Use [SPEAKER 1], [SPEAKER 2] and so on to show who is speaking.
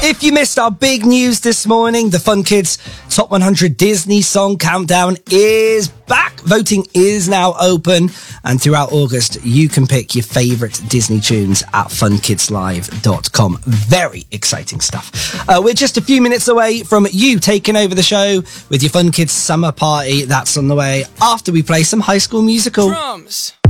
[SPEAKER 1] If you missed our big news this morning, the Fun Kids Top 100 Disney Song Countdown is back. Voting is now open, and throughout August, you can pick your favourite Disney tunes at funkidslive.com. Very exciting stuff. We're just a few minutes away from you taking over the show with your Fun Kids Summer Party. That's on the way after we play some High School Musical.
[SPEAKER 2] Drums.